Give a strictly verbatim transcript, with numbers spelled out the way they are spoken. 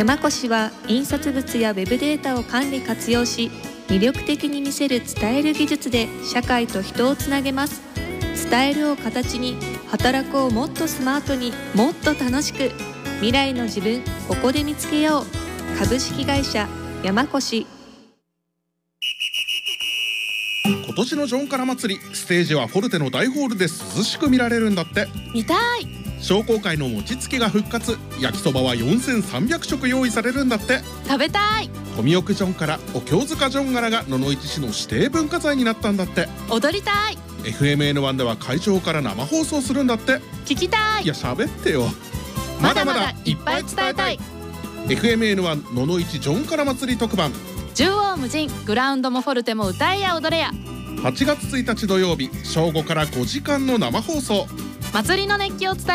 山越は印刷物やウェブデータを管理活用し、魅力的に見せる伝える技術で社会と人をつなげます。伝えるを形に、働くをもっとスマートに、もっと楽しく、未来の自分ここで見つけよう。株式会社山越。 今年のジョンカラ祭り、ステージはフォルテの大ホールで涼しく見られるんだって。 見たい。 商工会の餅つきが復活。焼きそばはよんせんさんびゃくしょく用意されるんだって。 食べたい。 富奥ジョンからお経塚ジョン柄が野々市市の指定文化財になったんだって。 踊りたい。 エフエムエヌワン では会場から生放送するんだって。 聞きたい。 いや喋ってよ。 まだまだいっぱい伝えたい。 エフエムエヌワン 野々市ジョンカラ祭り特番。 縦横無尽、グラウンドもフォルテも歌えや踊れや。 はちがつついたち土曜日、正午からごじかんの生放送。 祭りの熱気を伝え